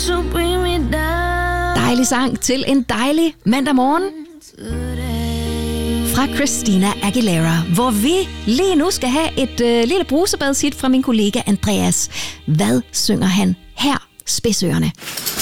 Dejlig sang til en dejlig mandag morgen fra Christina Aguilera, hvor vi lige nu skal have et lille brusebadshit fra min kollega Andreas. Hvad synger han her? Spidsørerne.